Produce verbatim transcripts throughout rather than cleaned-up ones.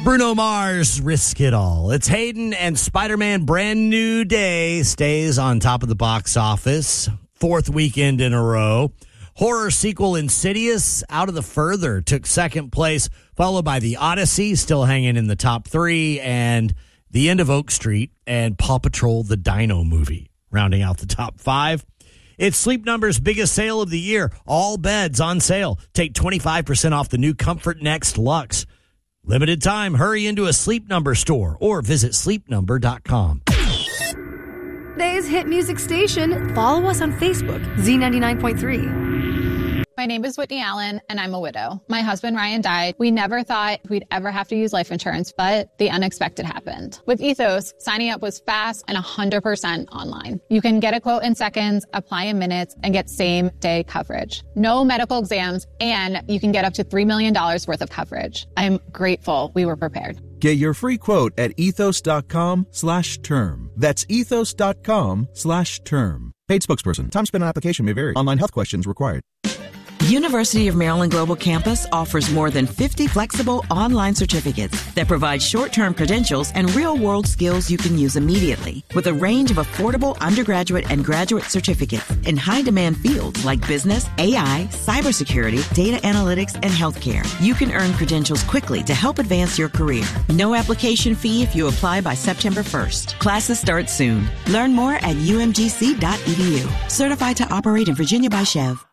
Bruno Mars, Risk It All. It's Hayden and Spider-Man Brand New Day stays on top of the box office. Fourth weekend in a row. Horror sequel Insidious, Out of the Further, took second place, followed by The Odyssey, still hanging in the top three, and The End of Oak Street and Paw Patrol the Dino Movie, rounding out the top five. It's Sleep Number's biggest sale of the year. All beds on sale. Take twenty-five percent off the new Comfort Next Luxe. Limited time. Hurry into a Sleep Number store or visit sleep number dot com. Today's hit music station. Follow us on Facebook, Z ninety-nine point three. My name is Whitney Allen, and I'm a widow. My husband, Ryan, died. We never thought we'd ever have to use life insurance, but the unexpected happened. With Ethos, signing up was fast and one hundred percent online. You can get a quote in seconds, apply in minutes, and get same-day coverage. No medical exams, and you can get up to three million dollars worth of coverage. I'm grateful we were prepared. Get your free quote at ethos.com slash term. That's ethos.com slash term. Paid spokesperson. Time spent on application may vary. Online health questions required. University of Maryland Global Campus offers more than fifty flexible online certificates that provide short-term credentials and real-world skills you can use immediately. With a range of affordable undergraduate and graduate certificates in high-demand fields like business, A I, cybersecurity, data analytics, and healthcare, you can earn credentials quickly to help advance your career. No application fee if you apply by September first. Classes start soon. Learn more at u m g c dot e d u. Certified to operate in Virginia by Chev.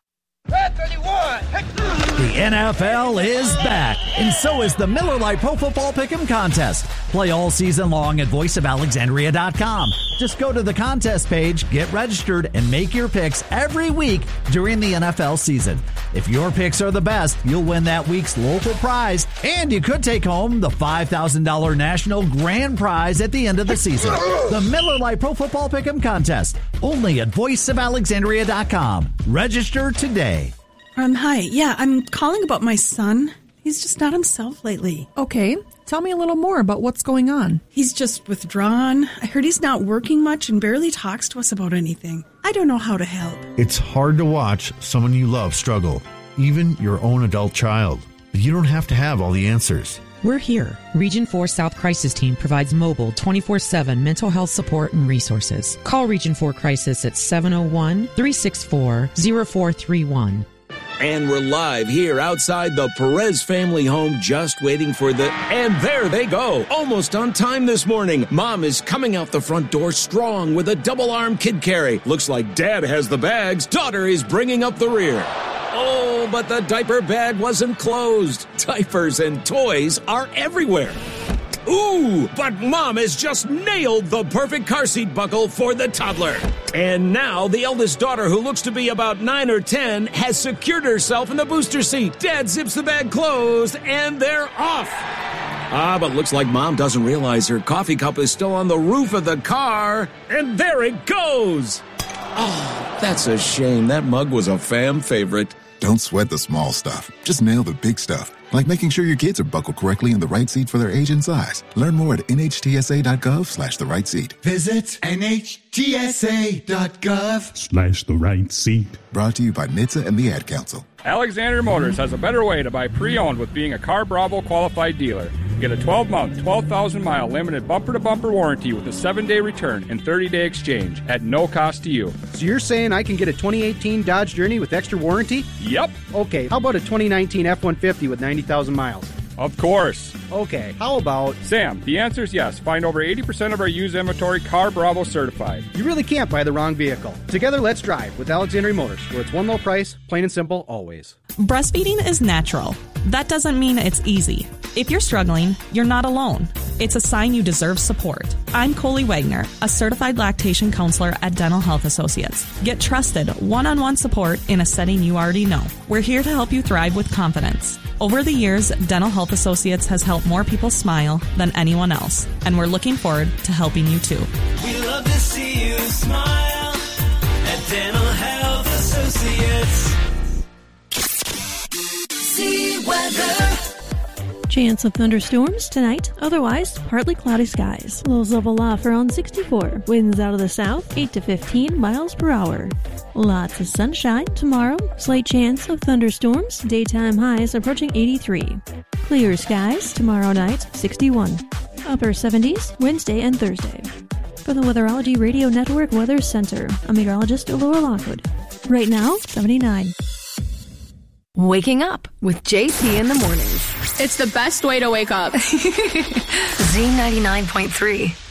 The N F L is back, and so is the Miller Lite Pro Football Pick'em Contest. Play all season long at voice of alexandria dot com. Just go to the contest page, get registered, and make your picks every week during the N F L season. If your picks are the best, you'll win that week's local prize, and you could take home the five thousand dollars national grand prize at the end of the season. The Miller Lite Pro Football Pick'em Contest, only at voice of alexandria dot com. Register today. Um, hi. Yeah, I'm calling about my son. He's just not himself lately. Okay. Tell me a little more about what's going on. He's just withdrawn. I heard he's not working much and barely talks to us about anything. I don't know how to help. It's hard to watch someone you love struggle, even your own adult child. But you don't have to have all the answers. We're here. Region four South Crisis Team provides mobile twenty-four seven mental health support and resources. Call Region four Crisis at seven oh one, three six four, oh four three one. And we're live here outside the Perez family home, just waiting for the... And there they go, almost on time this morning. Mom is coming out the front door strong with a double-arm kid carry. Looks like Dad has the bags. Daughter is bringing up the rear. Oh, but the diaper bag wasn't closed. Diapers and toys are everywhere. Ooh, but Mom has just nailed the perfect car seat buckle for the toddler. And now the eldest daughter, who looks to be about nine or ten, has secured herself in the booster seat. Dad zips the bag closed, and they're off. Ah, but looks like Mom doesn't realize her coffee cup is still on the roof of the car. And there it goes. Oh, that's a shame. That mug was a fam favorite. Don't sweat the small stuff. Just nail the big stuff. Like making sure your kids are buckled correctly in the right seat for their age and size. Learn more at nhtsa.gov slash the right seat. Visit nhtsa.gov slash the right seat. Brought to you by N H T S A and the Ad Council. Alexander Motors has a better way to buy pre-owned with being a Car Bravo qualified dealer. Get a twelve-month, twelve thousand mile limited bumper-to-bumper warranty with a seven-day return and thirty-day exchange at no cost to you. So you're saying I can get a twenty eighteen Dodge Journey with extra warranty? Yep. Okay, how about a twenty nineteen F one fifty with ninety thousand miles? Of course. Okay, how about... Sam, the answer is yes. Find over eighty percent of our used inventory Car Bravo certified. You really can't buy the wrong vehicle. Together, let's drive with Alexandria Motors, where it's one low price, plain and simple, always. Breastfeeding is natural. That doesn't mean it's easy. If you're struggling, you're not alone. It's a sign you deserve support. I'm Coley Wagner, a certified lactation counselor at Dental Health Associates. Get trusted, one-on-one support in a setting you already know. We're here to help you thrive with confidence. Over the years, Dental Health Associates has helped more people smile than anyone else, and we're looking forward to helping you too. We love to see you smile at Dental Health Associates. See weather. Chance of thunderstorms tonight, otherwise partly cloudy skies. Lows level off around sixty-four. Winds out of the south, eight to fifteen miles per hour. Lots of sunshine tomorrow. Slight chance of thunderstorms. Daytime highs approaching eighty-three. Clear skies tomorrow night, sixty-one. Upper seventies Wednesday and Thursday. For the Weatherology Radio Network Weather Center, I'm meteorologist Laura Lockwood. Right now, seventy-nine. Waking up with J P in the mornings. It's the best way to wake up. Z ninety-nine point three.